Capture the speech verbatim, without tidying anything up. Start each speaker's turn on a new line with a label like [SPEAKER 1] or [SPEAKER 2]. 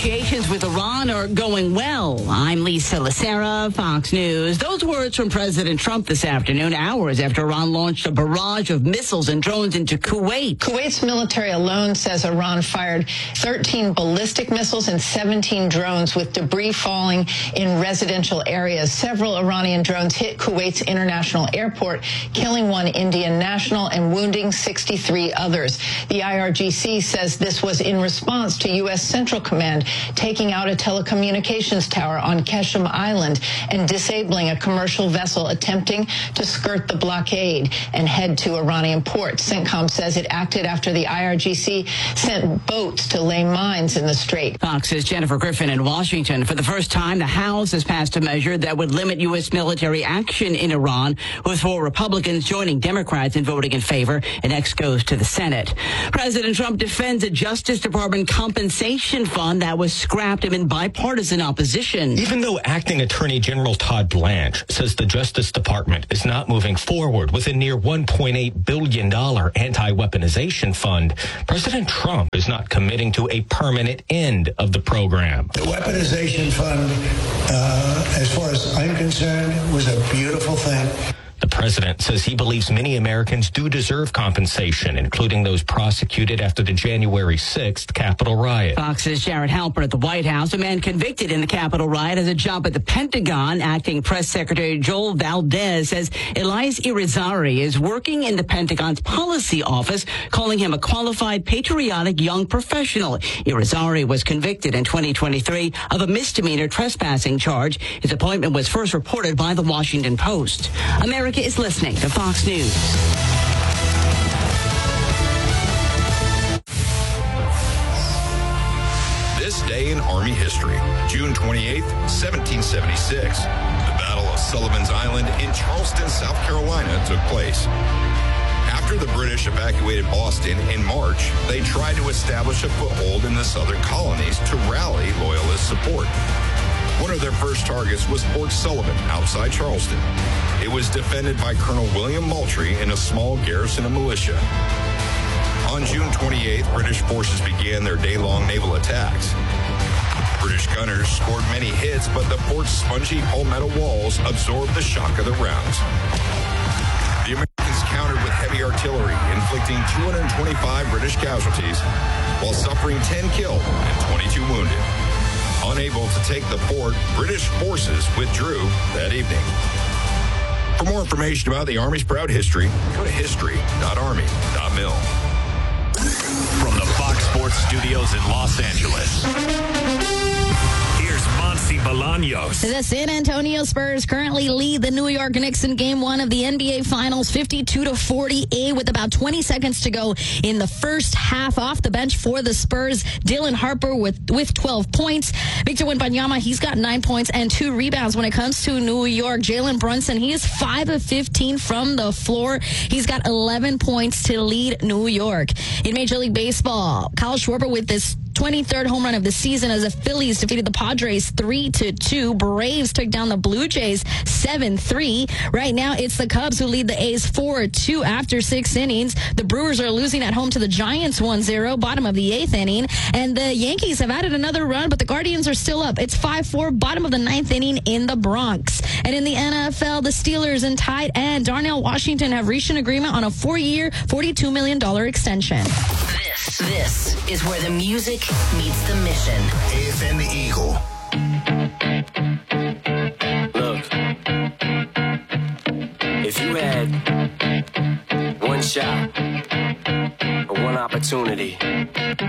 [SPEAKER 1] negotiations with Iran are going well. I'm Lisa Lacera, Fox News. Those words from President Trump this afternoon, hours after Iran launched a barrage of missiles and drones into Kuwait.
[SPEAKER 2] Kuwait's military alone says Iran fired thirteen ballistic missiles and seventeen drones with debris falling in residential areas. Several Iranian drones hit Kuwait's international airport, killing one Indian national and wounding sixty-three others. The I R G C says this was in response to U S Central Command taking out a telecommunications tower on Keshem Island and disabling a commercial vessel attempting to skirt the blockade and head to Iranian ports. CENTCOM says it acted after the I R G C sent boats to lay mines in the strait.
[SPEAKER 1] Fox's Jennifer Griffin in Washington. For the first time, the House has passed a measure that would limit U S military action in Iran, with four Republicans joining Democrats in voting in favor. And next goes to the Senate. President Trump defends a Justice Department compensation fund that was scrapped amid bipartisan opposition.
[SPEAKER 3] Even though Acting Attorney General Todd Blanche says the Justice Department is not moving forward with a near one point eight billion dollars anti-weaponization fund, President Trump is not committing to a permanent end of the program.
[SPEAKER 4] The weaponization fund, uh, as far as I'm concerned, was a beautiful thing.
[SPEAKER 3] The president says he believes many Americans do deserve compensation, including those prosecuted after the January sixth Capitol riot.
[SPEAKER 1] Fox's Jared Halper at the White House. A man convicted in the Capitol riot has a job at the Pentagon. Acting Press Secretary Joel Valdez says Elias Irizarry is working in the Pentagon's policy office, calling him a qualified, patriotic young professional. Irizarry was convicted in twenty twenty-three of a misdemeanor trespassing charge. His appointment was first reported by the Washington Post. America is listening to Fox News.
[SPEAKER 5] This day in Army history, June twenty-eighth, seventeen seventy-six. The Battle of Sullivan's Island in Charleston, South Carolina took place. After the British evacuated Boston in March, they tried to establish a foothold in the southern colonies to rally Loyalist support. One of their first targets was Fort Sullivan outside Charleston. It was defended by Colonel William Moultrie and a small garrison of militia. On June twenty-eighth, British forces began their day-long naval attacks. British gunners scored many hits, but the fort's spongy palmetto walls absorbed the shock of the rounds. The Americans countered with heavy artillery, inflicting two hundred twenty-five British casualties, while suffering ten killed and twenty-two wounded. Unable to take the fort, British forces withdrew that evening. For more information about the Army's proud history, go to history dot army dot mil.
[SPEAKER 6] From the Fox Sports Studios in Los Angeles, here's Monsi Bolaños.
[SPEAKER 7] The San Antonio Spurs currently lead the New York Knicks in Game One of the N B A Finals, fifty-two to forty-eight, with about twenty seconds to go in the first half. Off the bench for the Spurs, Dylan Harper with with twelve points. Victor Wembanyama, he's got nine points and two rebounds. When it comes to New York, Jalen Brunson, he is five of fifteen from the floor. He's got eleven points to lead New York. In Major League Baseball, Kyle Schwarber with this twenty-third home run of the season as the Phillies defeated the Padres three to two. Braves took down the Blue Jays seven three. Right now, it's the Cubs who lead the A's four two after six innings. The Brewers are losing at home to the Giants one zero, bottom of the eighth inning. And the Yankees have added another run, but the Guardians are still up. It's five four, bottom of the ninth inning in the Bronx. And in the N F L, the Steelers and tight end Darnell Washington have reached an agreement on a four-year, forty-two million dollars extension.
[SPEAKER 8] This, this is where the music meets the mission.
[SPEAKER 9] A F N The Eagle.
[SPEAKER 10] Look, if you had one shot or one opportunity